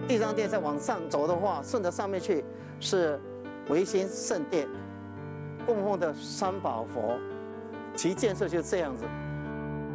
地藏殿再往上走的话，顺着上面去是维新圣殿，供奉的三宝佛，其建设就是这样子。